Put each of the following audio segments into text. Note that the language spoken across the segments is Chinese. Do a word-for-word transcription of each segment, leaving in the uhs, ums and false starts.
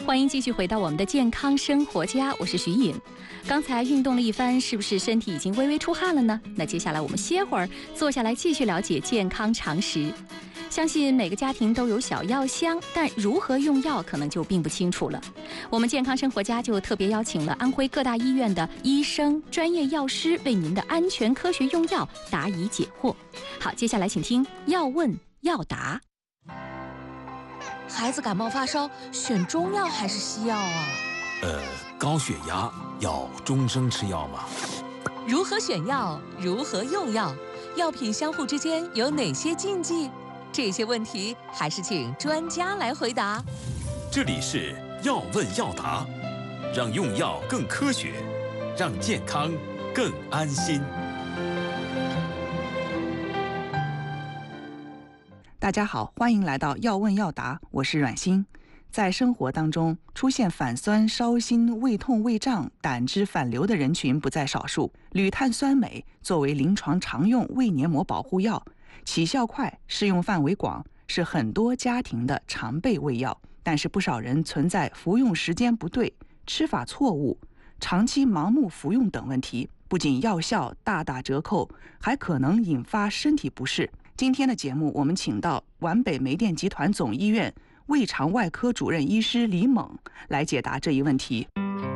欢迎继续回到我们的健康生活家，我是徐颖。刚才运动了一番，是不是身体已经微微出汗了呢？那接下来我们歇会儿，坐下来继续了解健康常识。相信每个家庭都有小药箱，但如何用药可能就并不清楚了。我们健康生活家就特别邀请了安徽各大医院的医生、专业药师，为您的安全科学用药答疑解惑。好，接下来请听要问要答。 孩子感冒发烧，选中药还是西药啊？ 呃，高血压要终生吃药吗？ 如何选药？如何用药？药品相互之间有哪些禁忌？这些问题还是请专家来回答。 这里是要问要答，让用药更科学，让健康更安心。 大家好，欢迎来到要问要答，我是阮欣。在生活当中，出现反酸、烧心、胃痛、胃胀、胆汁反流的人群不在少数。铝碳酸镁作为临床常用胃黏膜保护药，起效快，适用范围广，是很多家庭的常备胃药。但是不少人存在服用时间不对、吃法错误、长期盲目服用等问题，不仅药效大打折扣，还可能引发身体不适。今天的节目，我们请到皖北煤电集团总医院胃肠外科主任医师李猛来解答这一问题。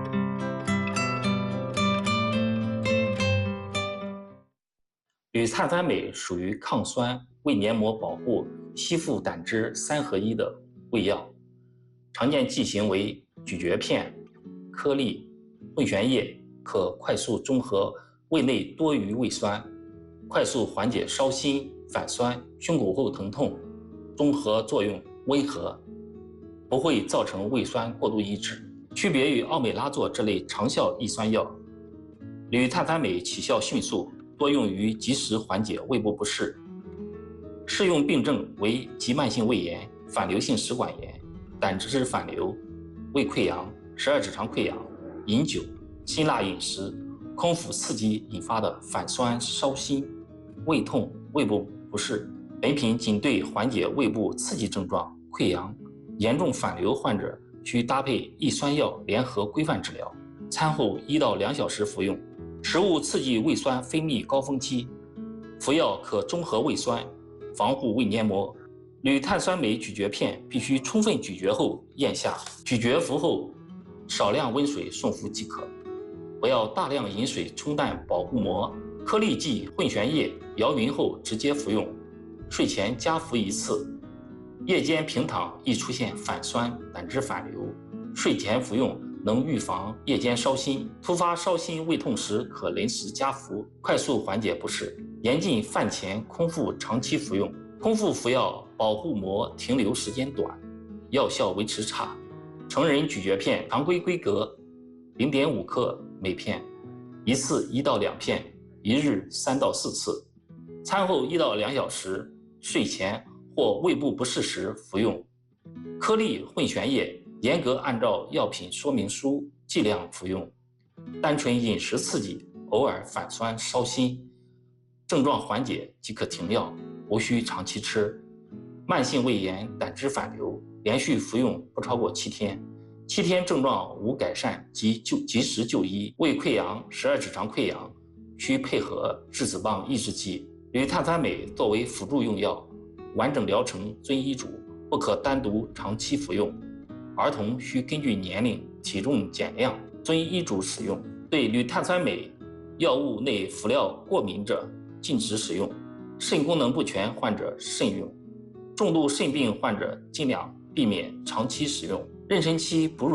铝碳酸镁属于抗酸、胃黏膜保护、吸附胆汁三合一的胃药，常见剂型为咀嚼片、颗粒、混悬液，可快速中和胃内多余胃酸，快速缓解烧心、反酸、胸口后疼痛，中和作用温和，不会造成胃酸过度抑制。区别于奥美拉唑这类长效抑酸药，铝碳酸镁起效迅速，多用于及时缓解胃部不适。适用病症为急慢性胃炎、反流性食管炎、胆汁反流、胃溃疡、十二指肠溃疡、饮酒、辛辣饮食、空腹刺激引发的反酸、烧心、胃痛、胃部不适。本品仅对缓解胃部刺激症状、溃疡、严重反流患者需搭配抑酸药联合规范治疗，餐后一到两小时服用。食物刺激胃酸分泌高峰期，服药可中和胃酸，防护胃黏膜。铝碳酸镁咀嚼片必须充分咀嚼后咽下，咀嚼服后少量温水送服即可，不要大量饮水冲淡保护膜。颗粒剂混悬液摇匀后直接服用，睡前加服一次。夜间平躺易出现反酸、胆汁反流，睡前服用能预防夜间烧心。突发烧心胃痛时可临时加服，快速缓解不适。严禁饭前空腹长期服用，空腹服药保护膜停留时间短，药效维持差。成人咀嚼片常规规格 零点五克每片，一次一到两片，一日三到四次。餐后一到两小时，睡前或胃部不适时服用。颗粒混悬液严格按照药品说明书剂量服用。单纯饮食刺激，偶尔反酸烧心，症状缓解即可停药，无需长期吃。慢性胃炎、胆汁反流，连续服用不超过七天，七天症状无改善即就及时就医。胃溃疡、十二指肠溃疡需配合质子棒抑制剂。铝碳酸镁作为辅助用药，完整疗程遵医嘱，不可单独长期服用。儿童需根据年龄、体重减量，遵医嘱使用。对铝碳酸镁药物内辅料过敏者禁止使用。肾功能不全患者慎用。重度肾病患者尽量避免长期使用。妊娠期哺乳